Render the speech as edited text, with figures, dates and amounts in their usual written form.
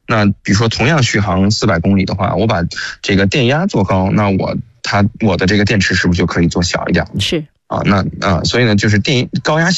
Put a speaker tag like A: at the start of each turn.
A: 那比如说同样续航400公里的话，我把这个电压做高，那我的这个电池是不是就可以做小一点？
B: 是
A: 啊，所以呢，就是高压